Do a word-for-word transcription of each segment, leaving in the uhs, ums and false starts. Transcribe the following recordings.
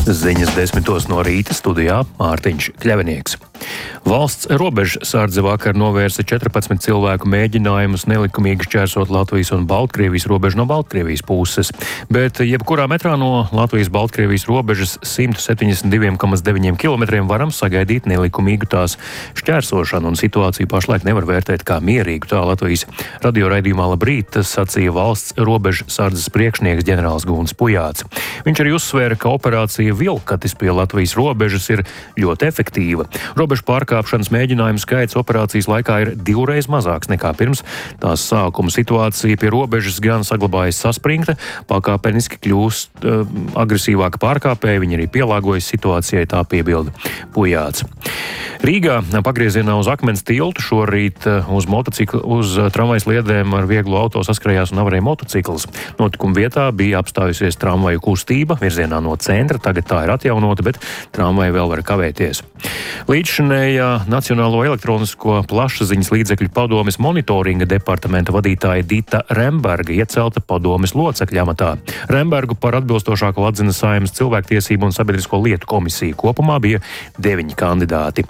Ziņas desmitos no rīta, studijā Mārtiņš Kļavinieks. Valsts robežsardze vakar novērsa četrpadsmit cilvēku mēģinājumus nelikumīgi šķērsot Latvijas un Baltkrievijas robežu no Baltkrievijas puses, bet jebkurā metrā no Latvijas-Baltkrievijas robežas simt septiņdesmit divi komats deviņi kilometriem varam sagaidīt nelikumīgu tās šķērsošanu, un situāciju pašlaik nevar vērtēt kā mierīgu. Tā Latvijas radio raidījumā Labrīt sacīja valsts robežsardzes priekšnieks ģenerālis Gunts Pujāts. Viņš arī uzsvēra, ka operācija Vilkatis pie Latvijas robežas ir ļoti efektīva. Robežu pārkāpšanas mēģinājumu skaits operācijas laikā ir divreiz mazāks nekā pirms tās sākuma. Situācija pie robežas gan saglabājas saspringta, pakāpeniski kļūst uh, agresīvāka pārkāpēja, viņi arī pielāgojas situācijai, tā piebilda Pujāts. Rīgā pagriezienā uz Akmens tiltu šorīt uz motociklu, uz tramvajas sliedēm ar vieglu auto saskrējās un avarēja motocikls. Notikuma vietā bija apstājusies tramvaju kustība virzienā no centra, tagad tā ir atjaunota, bet tramvaja vēl var kavēties. Līdzšinējā Nacionālo elektronisko plašsaziņas līdzekļu padomes monitoringa departamenta vadītāja Dita Remberga iecelta padomes locekļa amatā. Rembergu par atbilstošāko atzina Saeimas cilvēktiesību un sabiedrisko lietu komisija. Kopumā bija deviņi kandidāti.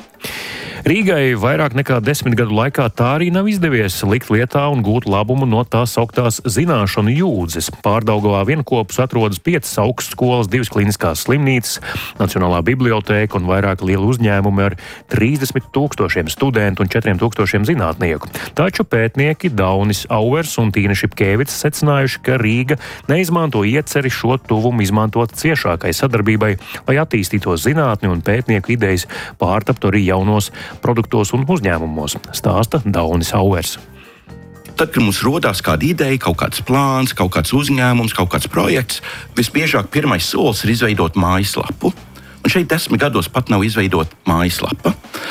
Rīgai vairāk nekā desmit gadu laikā tā arī nav izdevies likt lietā un gūt labumu no tās sauktās zināšanu jūdzes. Pārdaugavā vienkopus atrodas piecas augstskolas, divas kliniskās slimnīcas, Nacionālā bibliotēka un vairāk lielu uzņēmumi ar trīsdesmit tūkstošiem studentu un četriem tūkstošiem zinātnieku. Taču pētnieki Daunis Auvers un Tīna Šipkēvica secinājuši, ka Rīga neizmanto ieceri šo tuvumu izmantot ciešākai sadarbībai, lai attīstītos zinātni un pētnieku idejas pārtaptu arī jaunos produktos un uzņēmumos, stāsta Daunis Auvers. Tad, kad mums rodās kāda ideja, kaut kāds plāns, kaut kāds uzņēmums, kaut kāds projekts, visbiežāk pirmais solis ir izveidot mājaslapu. Un šeit desmit gados pat nav izveidota mājaslapa.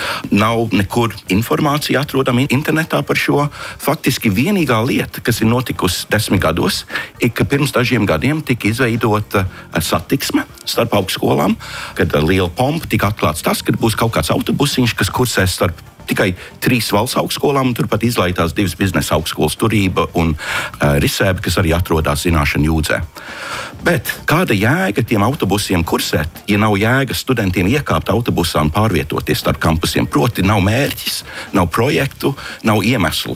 Nav nekur informācija atrodama internetā par šo. Faktiski vienīgā lieta, kas ir notikusi desmit gados, ir, ka pirms dažiem gadiem tika izveidota satiksme starp augstskolām, kad ar lielu pompu tika atklāts tas, ka būs kaut kāds autobusiņš, kas kursēs starp tikai trīs valsts augstskolām, un turpat izlaitās divas biznesa augstskolas, Turība un uh, Risēba, kas arī atrodas zināšanu jūdzē. Bet kāda jēga tiem autobusiem kursēt, ja nav jēga studentiem iekāpt autobusā un pārvietoties starp kampusiem? Proti nav mērķis, nav projektu, nav iemeslu.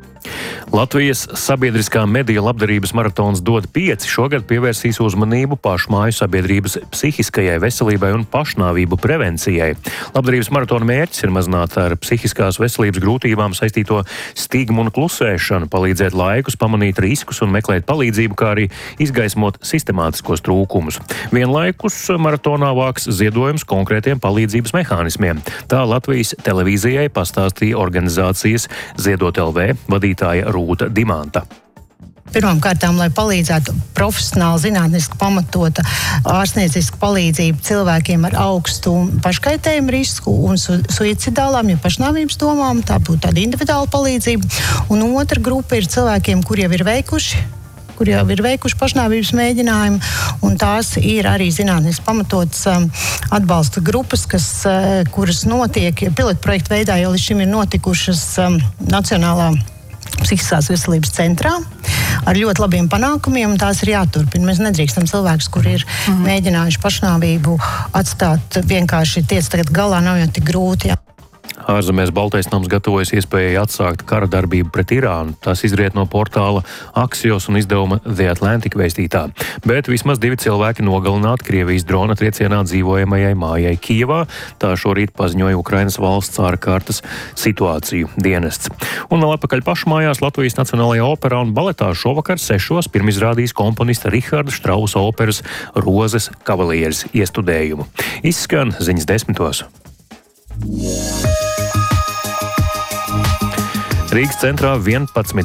Latvijas sabiedriskā medija labdarības maratons Dod pieci šogad pievērsīs uzmanību pašmāju sabiedrības psihiskajai veselībai un pašnāvību prevencijai. Labdarības maratona mērķis ir mazināt ar psihiskās veselības grūtībām saistīto stigmu un klusēšanu, palīdzēt laikus, pamanīt riskus un meklēt palīdzību, kā arī izgaismot sistemātiskos trūkumus. Vienlaikus maratonā vāks ziedojums konkrētiem palīdzības mehānismiem. Tā Latvijas televīzijai pastāstīja organizācijas Ziedot L V vadītāja Rūta Dimanta. Pirmkārtām, lai palīdzētu profesionāli, zinātniski pamatota ārstnieciska palīdzība cilvēkiem ar augstu paškaitējumu risku un su- suicidālām, ja pašnāvības domām, tā būtu tāda individuāla palīdzība. Un otra grupa ir cilvēkiem, kur jau ir veikuši kur jau ir veikuši pašnāvības mēģinājumu, un tās ir arī zinātniski pamatotas um, atbalsta grupas, kas, uh, kuras notiek, pilotprojektu veidā jau līdz šim ir notikušas um, Nacionālā psihiskās veselības centrā ar ļoti labiem panākumiem, un tās ir jāturpina. Mēs nedrīkstam cilvēkus, kuri ir mm. mēģinājuši pašnāvību atstāt vienkārši tiec tagad galā, nav jau tik grūti. Jā. Ārzemēs Baltais nams gatavojas iespējai atsākt kara darbību pret Irānu. Tas izriet no portāla Axios un izdevuma The Atlantic vēstītā. Bet vismaz divi cilvēki nogalināti Krievijas drona triecienā dzīvojamajai mājai Kijevā. Tā šorīt paziņoja Ukrainas valsts ārkārtas situāciju dienests. Un vēl atpakaļ pašmājās Latvijas Nacionālajā operā un baletā šovakar sešos pirmizrādīs komponista Riharda Štrausa operas Rozes kavalieris iestudējumu. Izskan ziņas desmitos. Rīgas centrā vienpadsmit